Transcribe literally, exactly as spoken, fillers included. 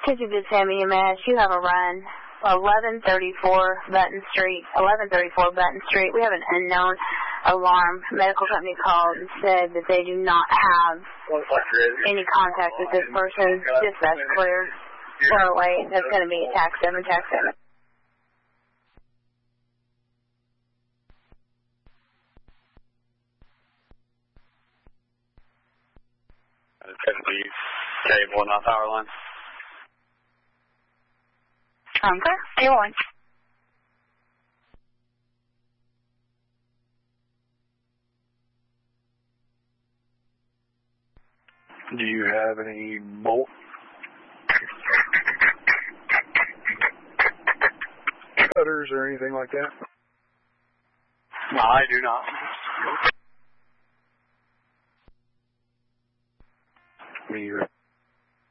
Kitchen Sam E M S, you have a run. eleven thirty-four Button Street. eleven thirty-four Button Street. We have an unknown alarm. Medical company called and said that they do not have any contact with this person. Dispatch cleared. four oh eight. That's going to be tax seven, tax seven. seventy Cable, not power line. Okay, clear one. Do you have any bolt cutters or anything like that? No, I do not. Me either.